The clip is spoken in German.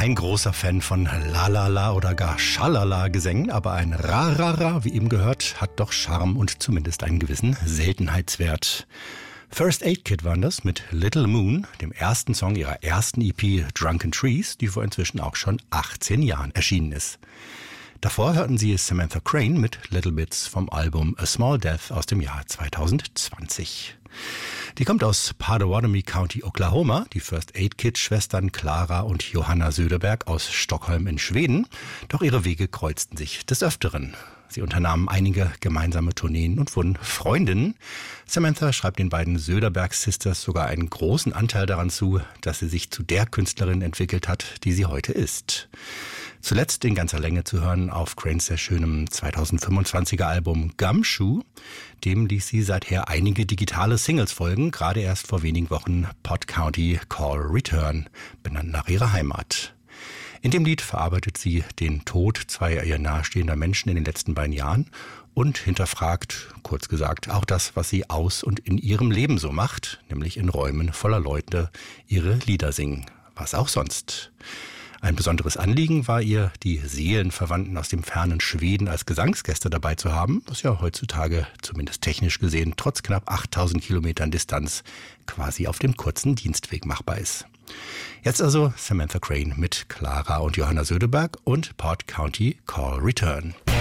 kein großer Fan von La-La-La oder gar Schalala-Gesängen, aber ein Ra-Ra-Ra, wie eben gehört, hat doch Charme und zumindest einen gewissen Seltenheitswert. First Aid Kit waren das mit Little Moon, dem ersten Song ihrer ersten EP Drunken Trees, die vor inzwischen auch schon 18 Jahren erschienen ist. Davor hörten Sie Samantha Crane mit Little Bits vom Album A Small Death aus dem Jahr 2020. Die kommt aus Potawatomi County, Oklahoma, die First Aid Kit-Schwestern Clara und Johanna Söderberg aus Stockholm in Schweden. Doch ihre Wege kreuzten sich des Öfteren. Sie unternahmen einige gemeinsame Tourneen und wurden Freundinnen. Samantha schreibt den beiden Söderberg-Sisters sogar einen großen Anteil daran zu, dass sie sich zu der Künstlerin entwickelt hat, die sie heute ist. Zuletzt in ganzer Länge zu hören auf Cranes sehr schönem 2025er Album Gumshoe. Dem ließ sie seither einige digitale Singles folgen, gerade erst vor wenigen Wochen Pot County Call Return, benannt nach ihrer Heimat. In dem Lied verarbeitet sie den Tod zweier ihr nahestehender Menschen in den letzten beiden Jahren und hinterfragt, kurz gesagt, auch das, was sie aus und in ihrem Leben so macht, nämlich in Räumen voller Leute ihre Lieder singen. Was auch sonst. Ein besonderes Anliegen war ihr, die Seelenverwandten aus dem fernen Schweden als Gesangsgäste dabei zu haben, was ja heutzutage, zumindest technisch gesehen, trotz knapp 8000 Kilometern Distanz quasi auf dem kurzen Dienstweg machbar ist. Jetzt also Samantha Crane mit Clara und Johanna Söderberg und Pot County Call Return.